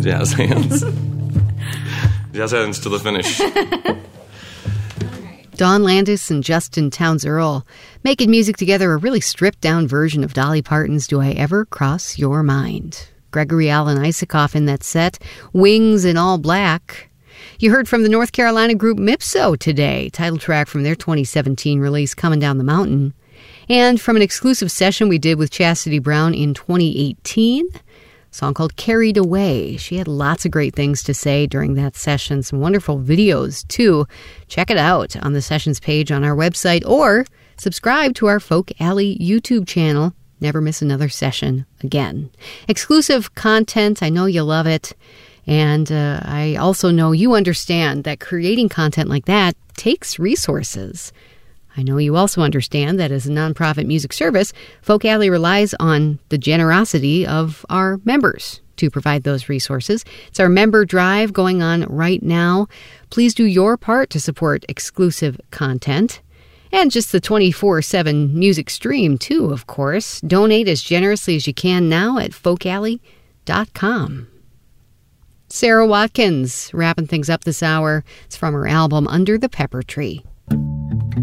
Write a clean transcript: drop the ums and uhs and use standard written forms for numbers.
Jazz hands. Jazz hands to the finish. Dawn Landis and Justin Townes Earle making music together, a really stripped-down version of Dolly Parton's Do I Ever Cross Your Mind? Gregory Alan Isakov in that set, Wings in All Black. You heard from the North Carolina group Mipso today, title track from their 2017 release, Coming Down the Mountain. And from an exclusive session we did with Chastity Brown in 2018, a song called Carried Away. She had lots of great things to say during that session, some wonderful videos too. Check it out on the sessions page on our website or subscribe to our Folk Alley YouTube channel. Never miss another session again. Exclusive content, I know you love it. And I also know you understand that creating content like that takes resources. I know you also understand that as a nonprofit music service, Folk Alley relies on the generosity of our members to provide those resources. It's our member drive going on right now. Please do your part to support exclusive content. And just the 24/7 music stream, too, of course. Donate as generously as you can now at folkalley.com. Sarah Watkins wrapping things up this hour. It's from her album Under the Pepper Tree.